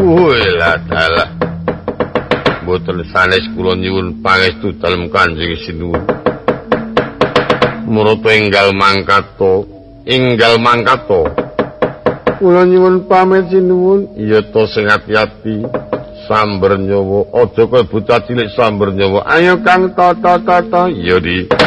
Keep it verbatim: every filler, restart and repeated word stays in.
Woi lah dalah. Mboten sanes kula nyuwun pangestu dalem Kanjeng Sinuwun. Marata enggal mangkato, enggal mangkato. Kula nyuwun pamit sinuwun, iya to sing ati-ati. Samber nyawa, aja kaya bocah cilik samber nyawa. Ayo Kang Tata Tata, iya Di.